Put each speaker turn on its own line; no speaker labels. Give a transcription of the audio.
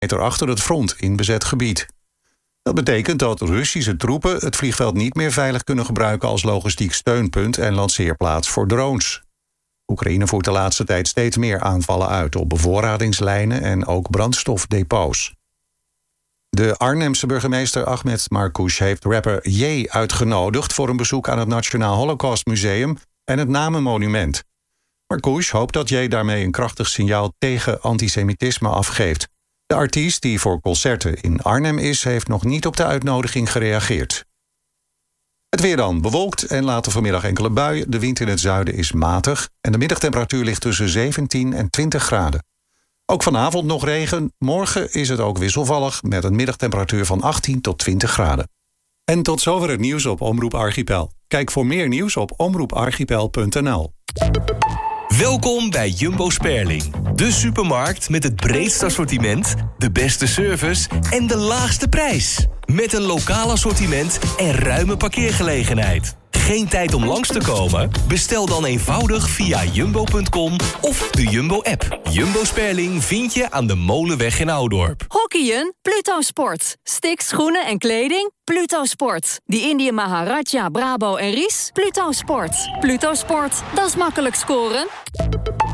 achter het front in bezet gebied. Dat betekent dat Russische troepen het vliegveld niet meer veilig kunnen gebruiken als logistiek steunpunt en lanceerplaats voor drones. Oekraïne voert de laatste tijd steeds meer aanvallen uit op bevoorradingslijnen en ook brandstofdepots. De Arnhemse burgemeester Ahmed Marcouch heeft rapper Ye uitgenodigd voor een bezoek aan het Nationaal Holocaustmuseum en het Namenmonument. Marcouch hoopt dat Ye daarmee een krachtig signaal tegen antisemitisme afgeeft. De artiest, die voor concerten in Arnhem is, heeft nog niet op de uitnodiging gereageerd. Het weer dan. Bewolkt en later vanmiddag enkele buien. De wind in het zuiden is matig en de middagtemperatuur ligt tussen 17 en 20 graden. Ook vanavond nog regen. Morgen is het ook wisselvallig met een middagtemperatuur van 18 tot 20 graden. En tot zover het nieuws op Omroep Archipel. Kijk voor meer nieuws op omroeparchipel.nl.
Welkom bij Jumbo Sperling. De supermarkt met het breedste assortiment, de beste service en de laagste prijs. Met een lokaal assortiment en ruime parkeergelegenheid. Geen tijd om langs te komen? Bestel dan eenvoudig via jumbo.com of de Jumbo-app. Jumbo Sperling vind je aan de Molenweg in Oudorp.
Hockeyen? Pluto Sport. Sticks, schoenen en kleding? Pluto Sport. Die Indië Maharaja, Brabo en Ries? Pluto Sport. Pluto Sport, dat is makkelijk scoren.